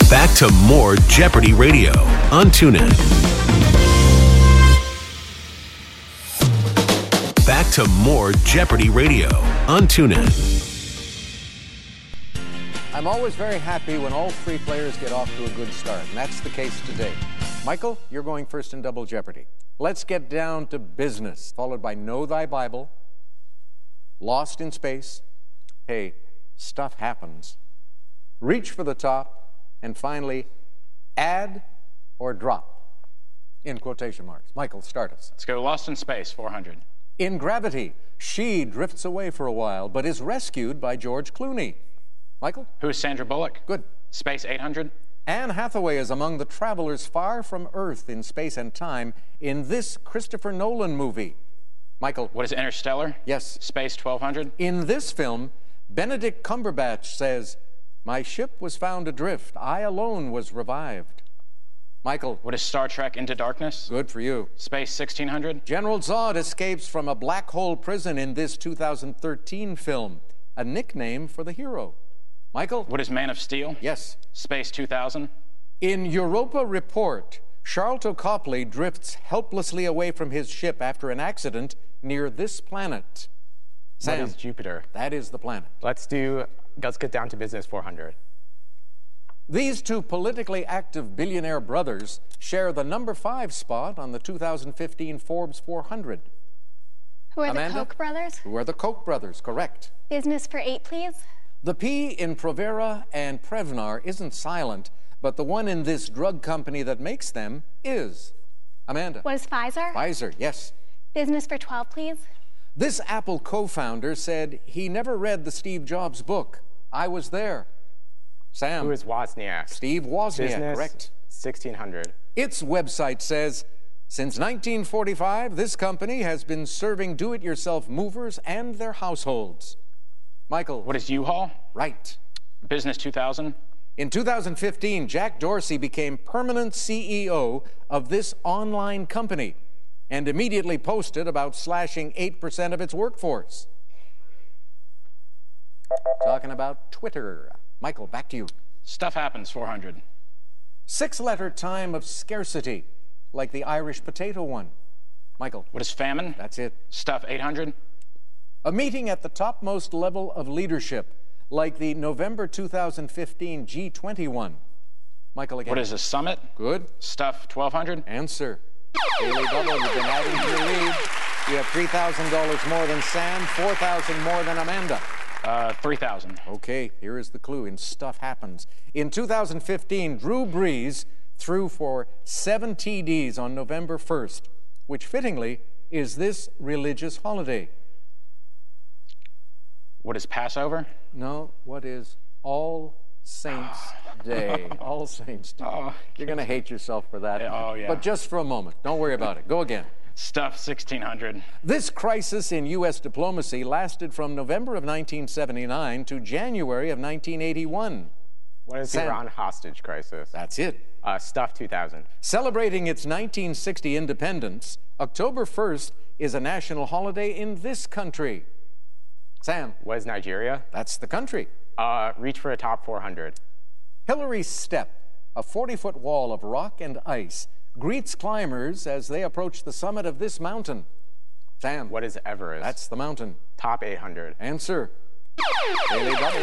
Back to more Jeopardy Radio on TuneIn. Back to more Jeopardy Radio on TuneIn. I'm always very happy when all three players get off to a good start, and that's the case today. Michael, you're going first in Double Jeopardy. Let's get down to business, followed by Know Thy Bible, Lost in Space, Hey, Stuff Happens, Reach for the Top, and finally, Add or Drop, in quotation marks. Michael, start us. Let's go Lost in Space, 400. In Gravity, she drifts away for a while, but is rescued by George Clooney. Michael? Who is Sandra Bullock? Good. Space, 800. Anne Hathaway is among the travelers far from Earth in space and time in this Christopher Nolan movie. Michael? What is Interstellar? Yes. Space, 1200. In this film, Benedict Cumberbatch says, "My ship was found adrift. I alone was revived." Michael? What is Star Trek Into Darkness? Good for you. Space, 1600. General Zod escapes from a black hole prison in this 2013 film, a nickname for the hero. Michael? What is Man of Steel? Yes. Space, 2000. In Europa Report, Sharlto Copley drifts helplessly away from his ship after an accident near this planet. Sam? What is Jupiter? That is the planet. Let's get down to business, 400. These two politically active billionaire brothers share the number 5 spot on the 2015 Forbes 400. Who are Amanda? the Koch brothers? Who are the Koch brothers, correct. Business for 8, please. The P in Provera and Prevnar isn't silent, but the one in this drug company that makes them is. Amanda? What is Pfizer? Pfizer, yes. Business for 12, please. This Apple co-founder said he never read the Steve Jobs book. I was there. Sam? Who is Wozniak? Steve Wozniak, Business, correct. 1600. Its website says, since 1945, this company has been serving do-it-yourself movers and their households. Michael? What is U-Haul? Right. Business, 2000. In 2015, Jack Dorsey became permanent CEO of this online company and immediately posted about slashing 8% of its workforce. Talking about Twitter. Michael, back to you. Stuff Happens, 400. 6-letter time of scarcity, like the Irish potato one. Michael? What is Famine? That's it. Stuff, 800. A meeting at the topmost level of leadership, like the November 2015 G21. Michael again. What is a summit? Good. Stuff, 1200. Answer. Daily double, you've been adding to your lead. You have $3,000 more than Sam, $4,000 more than Amanda. 3000. Okay, here is the clue in Stuff Happens. In 2015, Drew Brees threw for 7 TDs on November 1st, which fittingly is this religious holiday. What is Passover? No, what is All Saints Day? All Saints Day. Oh, you're going to hate yourself for that. Oh, yeah. But just for a moment. Don't worry about it. Go again. Stuff, 1600. This crisis in U.S. diplomacy lasted from November of 1979 to January of 1981. What is the Sam? Iran hostage crisis? That's it. Stuff, 2000. Celebrating its 1960 independence, October 1st is a national holiday in this country. Sam? What is Nigeria? That's the country. Reach for a top, 400. Hillary's Step, a 40-foot wall of rock and ice, greets climbers as they approach the summit of this mountain. Sam? What is Everest? That's the mountain. top, 800. Answer. Daily double.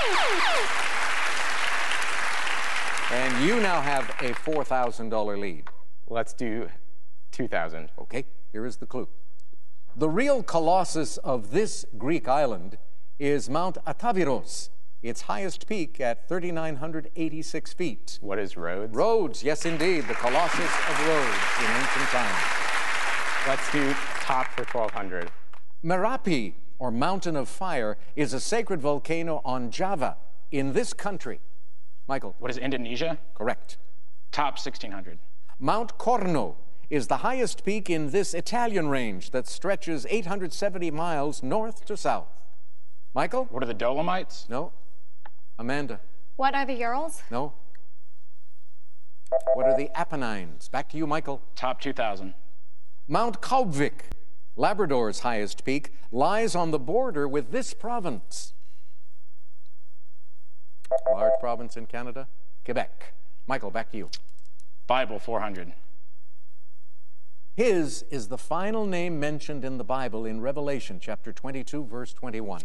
And you now have a $4,000 lead. Let's do 2000. Okay, here is the clue. The real colossus of this Greek island is Mount Ataviros, its highest peak at 3,986 feet. What is Rhodes? Rhodes, yes indeed, the Colossus of Rhodes in ancient times. Let's do top for 1200. Merapi, or Mountain of Fire, is a sacred volcano on Java in this country. Michael? What is Indonesia? Correct. Top, 1600. Mount Corno is the highest peak in this Italian range that stretches 870 miles north to south. Michael? What are the Dolomites? No. Amanda? What are the Urals? No. What are the Apennines? Back to you, Michael. Top, 2000. Mount Kaubvik, Labrador's highest peak, lies on the border with this province. Large province in Canada. Quebec. Michael, back to you. Bible, 400. His is the final name mentioned in the Bible in Revelation chapter 22, verse 21.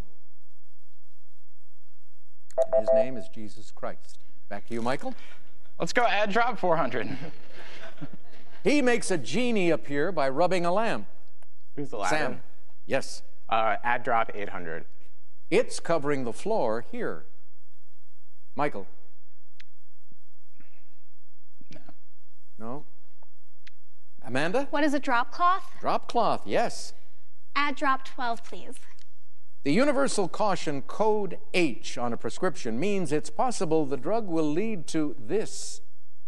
And his name is Jesus Christ. Back to you, Michael. Let's go add drop 400. He makes a genie appear by rubbing a lamp. Who's the ladder? Sam. Yes. Add drop 800. It's covering the floor here. Michael. No. Amanda? What is a drop cloth? Drop cloth, yes. Add drop 12, please. The universal caution code H on a prescription means it's possible the drug will lead to this.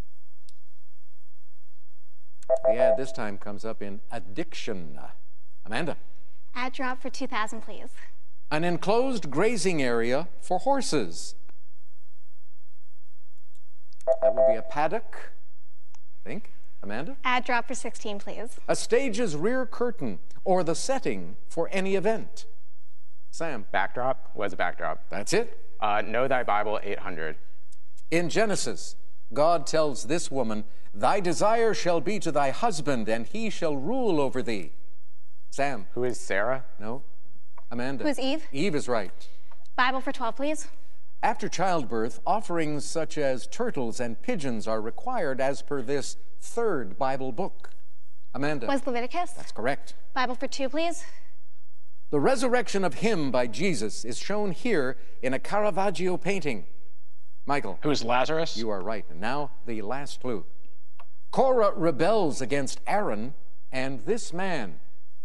The ad this time comes up in addiction. Amanda? Add drop for 2,000, please. An enclosed grazing area for horses. That would be a paddock, I think. Amanda? Add drop for 16, please. A stage's rear curtain or the setting for any event. Sam? Backdrop? What is a backdrop? That's it. Know Thy Bible, 800. In Genesis, God tells this woman, "Thy desire shall be to thy husband, and he shall rule over thee." Sam? Who is Sarah? No. Amanda? Who is Eve? Eve is right. Bible for 12, please. After childbirth, offerings such as turtles and pigeons are required as per this third Bible book. Amanda? Was Leviticus? That's correct. Bible for 2, please. The resurrection of him by Jesus is shown here in a Caravaggio painting. Michael? Who is Lazarus? You are right. And now the last clue. Korah rebels against Aaron and this man.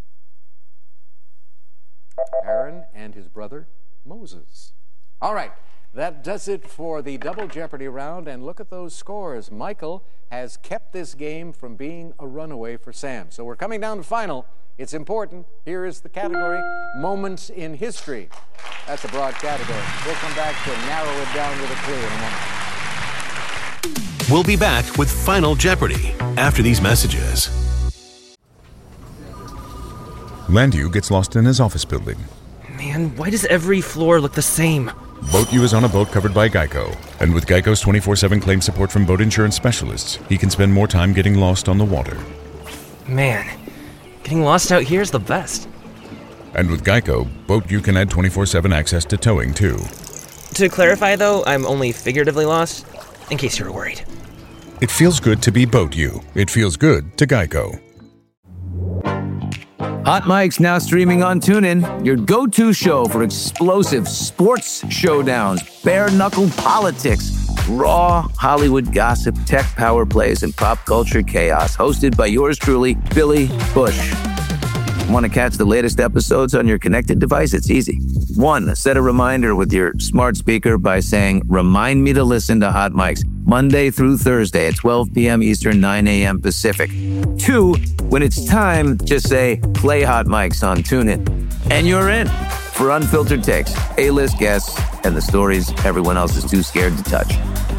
Aaron and his brother Moses. All right, that does it for the Double Jeopardy round, and look at those scores. Michael has kept this game from being a runaway for Sam. So we're coming down to final. It's important. Here is the category, Moments in History. That's a broad category. We'll come back to narrow it down with a clue in a moment. We'll be back with Final Jeopardy after these messages. Landu gets lost in his office building. Man, why does every floor look the same? Boat U is on a boat covered by Geico. And with Geico's 24/7 claim support from boat insurance specialists, he can spend more time getting lost on the water. Man, getting lost out here is the best. And with Geico, Boat U can add 24/7 access to towing, too. To clarify, though, I'm only figuratively lost, in case you were worried. It feels good to be Boat U. It feels good to Geico. Hot Mike's now streaming on TuneIn, your go-to show for explosive sports showdowns, bare-knuckle politics, raw Hollywood gossip, tech power plays, and pop culture chaos. Hosted by yours truly, Billy Bush. Want to catch the latest episodes on your connected device? It's easy. 1. Set a reminder with your smart speaker by saying, "Remind me to listen to Hot Mike's Monday through Thursday at 12 p.m. Eastern, 9 a.m. Pacific." 2. When it's time, just say, "Play Hot Mike's" on TuneIn. And you're in for unfiltered takes, A-list guests, and the stories everyone else is too scared to touch.